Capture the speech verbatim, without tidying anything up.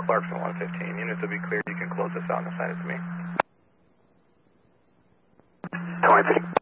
Clarksville one fifteen. Units will be cleared. You can close this out and assign it to me. twenty-three.